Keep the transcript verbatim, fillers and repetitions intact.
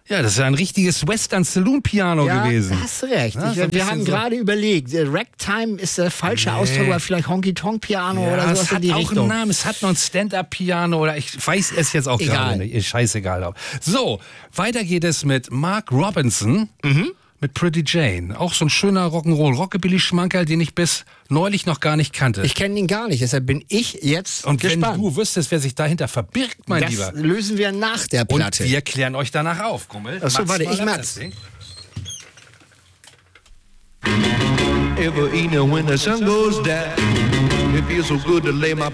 Ja, das ist ein richtiges Western-Saloon-Piano Ja, gewesen. da hast du recht. Ja, ich, so ein wir bisschen haben so. gerade überlegt, äh, Ragtime ist der falsche Nee. Ausdruck, aber vielleicht Honky-Tonk-Piano Ja, oder sowas es in hat die auch Richtung. einen Namen, es hat noch ein Stand-Up-Piano oder ich weiß es jetzt auch Egal. gerade nicht. Ist scheißegal. So, weiter geht es mit Mark Robinson. Mhm. Mit Pretty Jane. Auch so ein schöner Rock'n'Roll-Rockabilly-Schmankerl, den ich bis neulich noch gar nicht kannte. Ich kenne ihn gar nicht, deshalb bin ich jetzt Und gespannt. wenn du wüsstest, wer sich dahinter verbirgt, mein das Lieber. lösen wir nach der Und Platte. wir klären euch danach auf, Gummel. Ach so, Mach's warte, mal ich ab, mach's. das Ding. Ever eating when the sun goes down. It feels so good to lay my